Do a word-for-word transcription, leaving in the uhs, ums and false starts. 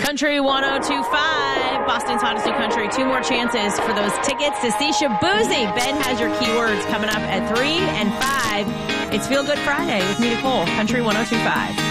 Country one oh two point five, Boston's hottest new country. Two more chances for those tickets to see Shaboozey. Ben has your keywords coming up at three and five. It's Feel Good Friday with me, Nicole. Country one oh two point five.